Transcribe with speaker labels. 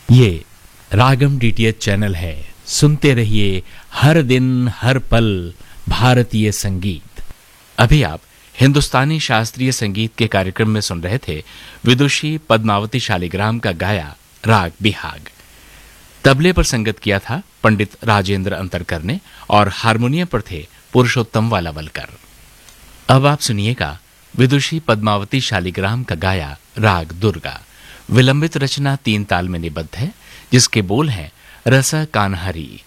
Speaker 1: ये रागम DTH channel है। सुनते रहिए हर दिन हर पल भारतीय संगीत। अभी आप हिंदुस्तानी शास्त्रीय संगीत के कार्यक्रम में सुन रहे थे विदुषी पद्मावती शालिग्राम का गाया राग बिहाग। तबले पर संगत किया था पंडित राजेंद्र अंतरकर ने और हारमोनियम पर थे पुरुषोत्तम वालावलकर। अब आप सुनिएगा विदुषी पद्मावती शालिग्राम का गाया राग दुर्गा। विलंबित रचना 3 ताल में निबद्ध है, जिसके बोल हैं रस कान्हरी।